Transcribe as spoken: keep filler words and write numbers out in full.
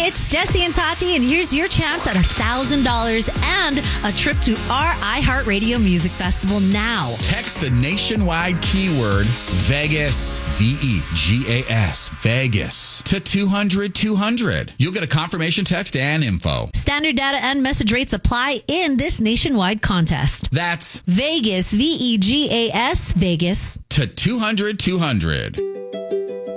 It's Jesse and Tati, and here's your chance at one thousand dollars and a trip to our iHeartRadio Music Festival now. Text the nationwide keyword Vegas, V E G A S, Vegas, to two hundred two hundred. You'll get a confirmation text and info. Standard data and message rates apply in this nationwide contest. That's Vegas, V E G A S, Vegas, to two hundred two hundred.